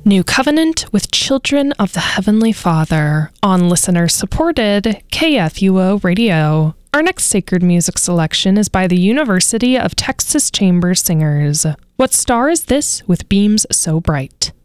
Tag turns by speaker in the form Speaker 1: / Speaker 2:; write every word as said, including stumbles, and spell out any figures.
Speaker 1: New Covenant with Children of the Heavenly Father on listener-supported K F U O Radio. Our next sacred music selection is by the University of Texas Chamber Singers. What Star Is This with Beams So Bright?